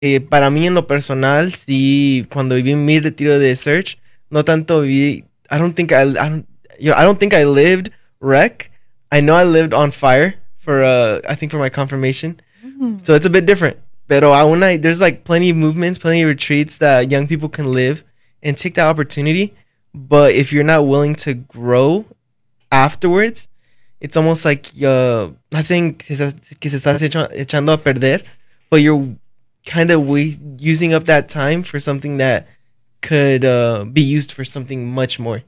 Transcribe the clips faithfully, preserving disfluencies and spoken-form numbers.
Eh, para mí en lo personal, sí, cuando viví mi retiro de Search, no tanto viví, I don't think I, I don't, you know, I don't think I lived rec. I know I lived on fire for, uh, I think for my confirmation. Mm. So it's a bit different. Pero aún hay, there's like plenty of movements, plenty of retreats that young people can live and take that opportunity. But if you're not willing to grow afterwards, it's almost like uh, not saying que se, que se estás echa, echando a perder, but you're kind of wa- using up that time for something that could uh, be used for something much more.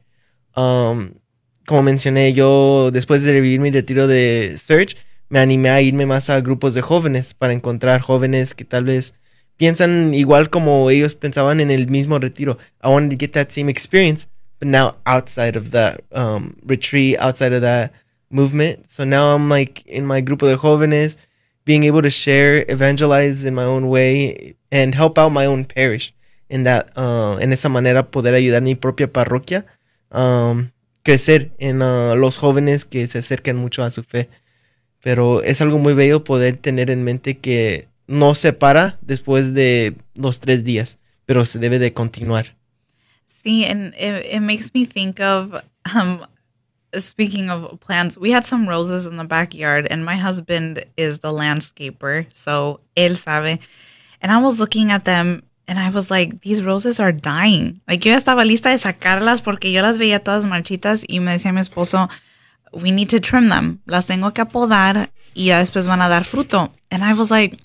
Um, como mencioné, yo después de vivir mi retiro de Search, me animé a irme más a grupos de jóvenes para encontrar jóvenes que tal vez piensan igual como ellos pensaban en el mismo retiro. I wanted to get that same experience, but now outside of that um, retreat, outside of that movement. So now I'm like in my grupo de jóvenes, being able to share, evangelize in my own way, and help out my own parish. En, that, uh, en esa manera poder ayudar a mi propia parroquia. Um, crecer en uh, los jóvenes que se acercan mucho a su fe. Pero es algo muy bello poder tener en mente que no se para después de los tres días, pero se debe de continuar. See, and it, it makes me think of, um, speaking of plants, we had some roses in the backyard, and my husband is the landscaper, so él sabe. And I was looking at them, and I was like, these roses are dying. Like, yo ya estaba lista de sacarlas porque yo las veía todas marchitas y me decía mi esposo, we need to trim them. Las tengo que apodar y ya después van a dar fruto. And I was like,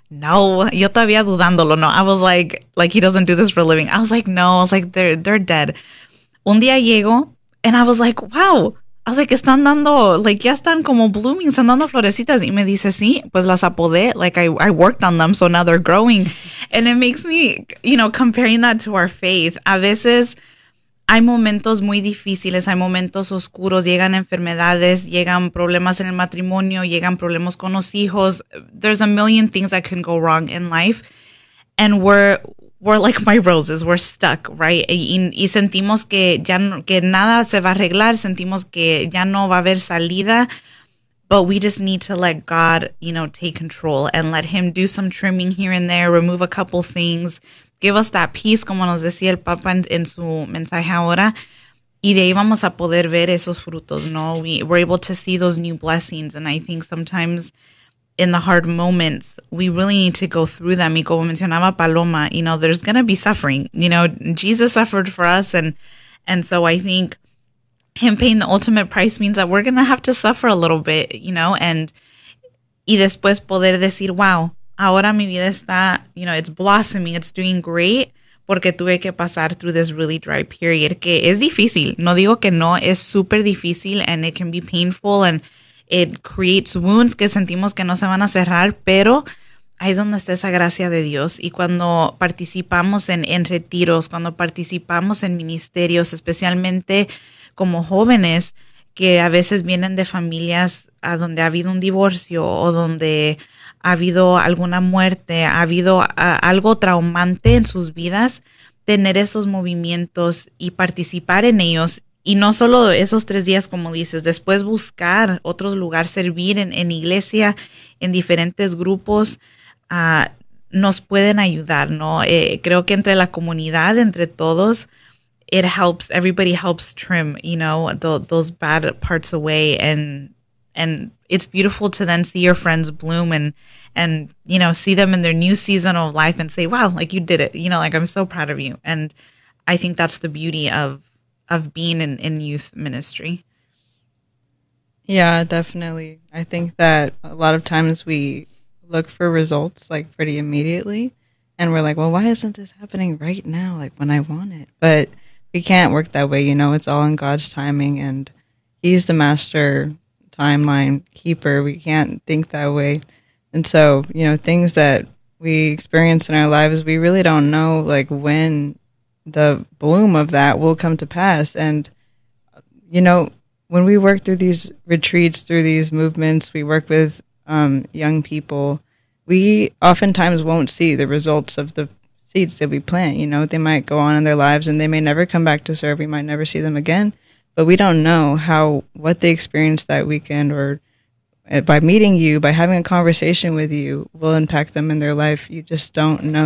no, yo todavía dudándolo, no. I was like, like he doesn't do this for a living. I was like, no, I was like, they're, they're dead. Un día llego, and I was like, wow. I was like, están dando, like, ya están como blooming, están dando florecitas. Y me dice, sí, pues las apodé. Like, I, I worked on them, so now they're growing. And it makes me, you know, comparing that to our faith. A veces hay momentos muy difíciles, hay momentos oscuros, llegan enfermedades, llegan problemas en el matrimonio, llegan problemas con los hijos. There's a million things that can go wrong in life. And we're, we're like my roses, we're stuck, right? Y, y sentimos que ya no, que nada se va a arreglar, sentimos que ya no va a haber salida. But we just need to let God, you know, take control and let him do some trimming here and there, remove a couple things, give us that peace, como nos decía el Papa en, en su mensaje ahora. Y de ahí vamos a poder ver esos frutos, ¿no? We, we're able to see those new blessings. And I think sometimes in the hard moments, we really need to go through them. Y como mencionaba Paloma, you know, there's going to be suffering. You know, Jesus suffered for us. And, and so I think him paying the ultimate price means that we're going to have to suffer a little bit, you know, and y después poder decir, wow, ahora mi vida está, you know, it's blossoming, it's doing great, porque tuve que pasar through this really dry period, que es difícil. No digo que no, es súper difícil, and it can be painful, and it creates wounds que sentimos que no se van a cerrar, pero ahí es donde está esa gracia de Dios. Y cuando participamos en, en retiros, cuando participamos en ministerios, especialmente como jóvenes que a veces vienen de familias a donde ha habido un divorcio o donde ha habido alguna muerte, ha habido a, algo traumante en sus vidas, tener esos movimientos y participar en ellos. Y no solo esos tres días, como dices, después buscar otros lugares, servir en, en iglesia, en diferentes grupos, uh, nos pueden ayudar, ¿no? Eh, creo que entre la comunidad, entre todos, it helps, everybody helps trim, you know, the, those bad parts away. And and it's beautiful to then see your friends bloom and, and, you know, see them in their new season of life and say, wow, like you did it. You know, like I'm so proud of you. And I think that's the beauty of of being in, in youth ministry. Yeah, definitely. I think that a lot of times we look for results like pretty immediately, and we're like, well, why isn't this happening right now, like when I want it? But we can't work that way, you know. It's all in God's timing, and he's the master timeline keeper. We can't think that way. And so, you know, things that we experience in our lives, we really don't know like when the bloom of that will come to pass. And, you know, when we work through these retreats, through these movements, we work with um, young people, we oftentimes won't see the results of the seeds that we plant. You know, they might go on in their lives and they may never come back to serve. We might never see them again, but we don't know how, what they experienced that weekend or uh, by meeting you, by having a conversation with you, will impact them in their life. You just don't know